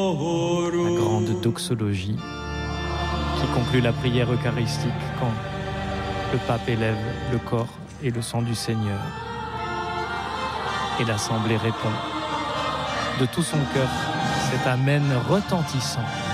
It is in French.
La grande doxologie qui conclut la prière eucharistique quand le pape élève le corps et le sang du Seigneur. Et l'assemblée répond de tout son cœur cet Amen retentissant.